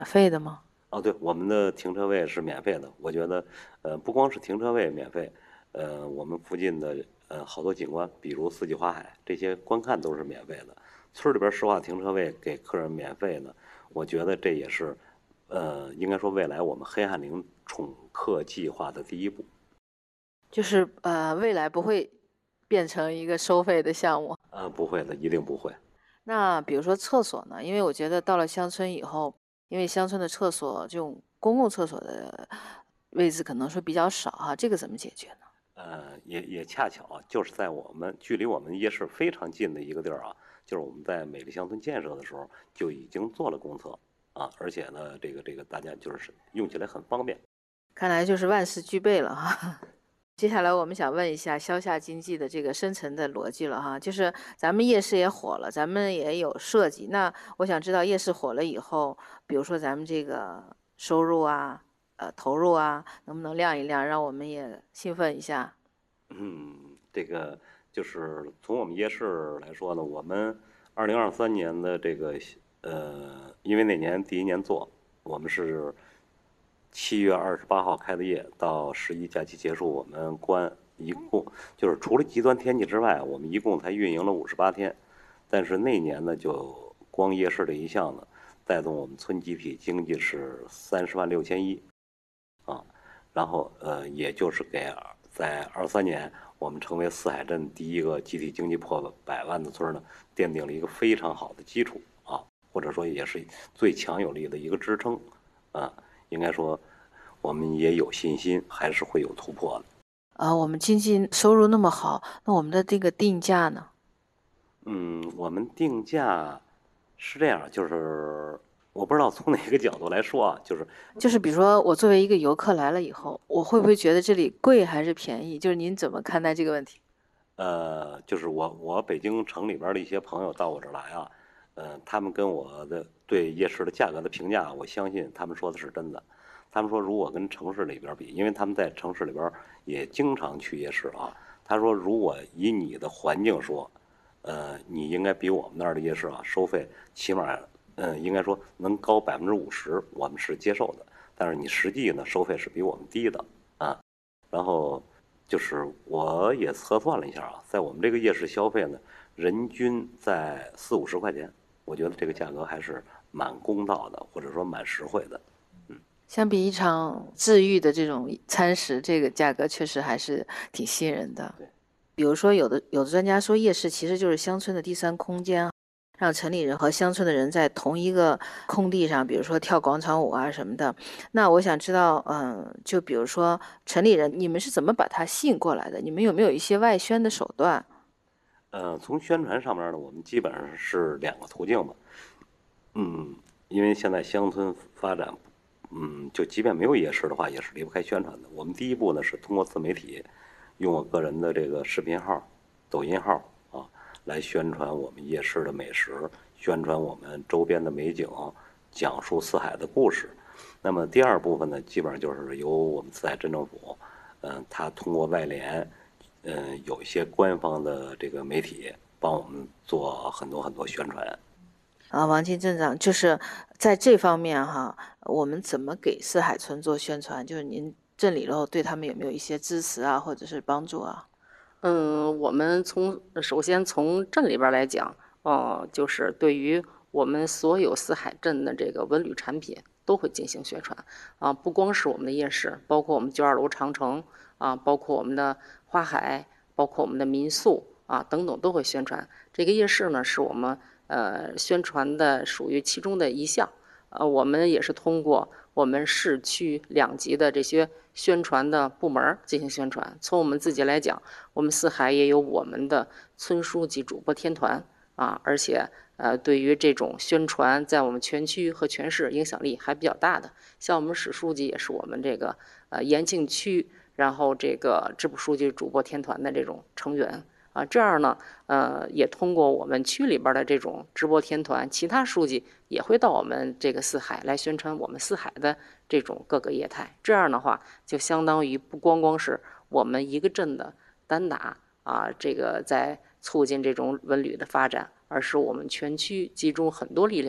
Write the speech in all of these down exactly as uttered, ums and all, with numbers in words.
费的吗？ 哦，对，我们的停车位是免费的。我觉得，呃，不光是停车位免费，呃，我们附近的呃好多景观，比如四季花海，这些观看都是免费的。村里边实话停车位给客人免费的，我觉得这也是，呃，应该说未来我们黑汉陵宠客计划的第一步。 就是呃，未来不会变成一个收费的项目。 呃，不会的，一定不会。 那比如说厕所呢？因为我觉得到了乡村以后，因为乡村的厕所这种公共厕所的位置可能说比较少哈，这个怎么解决呢？ 呃，也也恰巧啊就是在我们距离我们夜市非常近的一个地儿啊，就是我们在美丽乡村建设的时候就已经做了公厕啊，而且呢，这个这个大家就是用起来很方便。 看来就是万事俱备了哈。接下来我们想问一下消夏经济的这个深层的逻辑了哈，就是咱们夜市也火了，咱们也有设计，那我想知道夜市火了以后，比如说咱们这个收入啊，呃，投入啊，能不能亮一亮，让我们也兴奋一下？ 嗯，这个就是从我们夜市来说呢，我们二零二三年的这个呃，因为那年第一年做，我们是七月二十八号开的业，到十一假期结束我们关，一共就是除了极端天气之外，我们一共才运营了五十八天。但是那年呢，就光夜市这一项呢，带动我们村集体经济是三十万六千一啊，然后呃，也就是给在二三年我们成为四海镇第一个集体经济破百万的村呢，奠定了一个非常好的基础啊，或者说也是最强有力的一个支撑啊，应该说我们也有信心，还是会有突破的。 啊，我们经济收入那么好，那我们的这个定价呢？ 嗯，我们定价是这样，就是我不知道从哪个角度来说啊，就是就是比如说我作为一个游客来了以后，我会不会觉得这里贵还是便宜？就是您怎么看待这个问题？ 呃，就是我我北京城里边的一些朋友到我这儿来啊，呃，他们跟我的对夜市的价格的评价，我相信他们说的是真的。他们说，如果跟城市里边比，因为他们在城市里边也经常去夜市啊，他说，如果以你的环境说，呃，你应该比我们那儿的夜市啊收费起码，嗯，应该说能高百分之五十，我们是接受的。但是你实际呢，收费是比我们低的啊。然后就是我也测算了一下啊，在我们这个夜市消费呢，人均在四五十块钱，我觉得这个价格还是蛮公道的，或者说蛮实惠的。 相比一场治愈的这种餐食，这个价格确实还是挺吸引人的。 对， 比如说，有的有的专家说，夜市其实就是乡村的第三空间，让城里人和乡村的人在同一个空地上，比如说跳广场舞啊什么的。那我想知道，嗯，就比如说城里人，你们是怎么把他吸引过来的？你们有没有一些外宣的手段？ 呃，从宣传上面呢，我们基本上是两个途径吧。嗯，因为现在乡村发展，嗯，就即便没有夜市的话，也是离不开宣传的。我们第一步呢是通过自媒体，用我个人的这个视频号、抖音号啊，来宣传我们夜市的美食，宣传我们周边的美景，讲述四海的故事。那么第二部分呢，基本上就是由我们四海镇政府，嗯，他通过外联，嗯，有一些官方的这个媒体帮我们做很多很多宣传。 啊，王金镇长，就是在这方面哈，我们怎么给四海村做宣传？就是您镇里头对他们有没有一些支持啊，或者是帮助啊？ 嗯，我们从首先从镇里边来讲，呃，就是对于我们所有四海镇的这个文旅产品都会进行宣传啊，不光是我们的夜市，包括我们九二楼长城啊，包括我们的花海，包括我们的民宿啊等等都会宣传。这个夜市呢，是我们呃宣传的属于其中的一项。呃，我们也是通过我们市区两级的这些宣传的部门进行宣传。从我们自己来讲，我们四海也有我们的村书记主播天团啊，而且呃，对于这种宣传，在我们全区和全市影响力还比较大的。像我们史书记也是我们这个呃延庆区，然后这个支部书记主播天团的这种成员。啊，这样呢，呃，也通过我们区里边的这种直播天团，其他书记也会到我们这个四海来宣传我们四海的这种各个业态。这样的话，就相当于不光光是我们一个镇的单打啊，这个在促进这种文旅的发展，而是我们全区集中很多力量，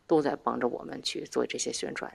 都在帮着我们去做这些宣传。